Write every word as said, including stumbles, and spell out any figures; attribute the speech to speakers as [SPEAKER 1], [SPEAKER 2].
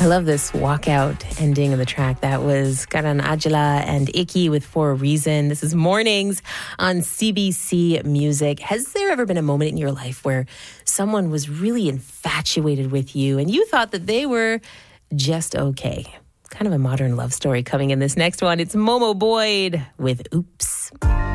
[SPEAKER 1] I love this walkout ending of the track. That was Karan Aujla and Icky with For a Reason. This is Mornings on C B C Music. Has there ever been a moment in your life where someone was really infatuated with you and you thought that they were just okay? Kind of a modern love story coming in this next one. It's Momo Boyd with Oops.